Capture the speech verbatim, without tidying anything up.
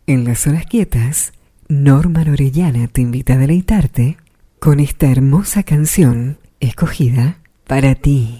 En las horas quietas, Norma Orellana te invita a deleitarte con esta hermosa canción escogida para ti.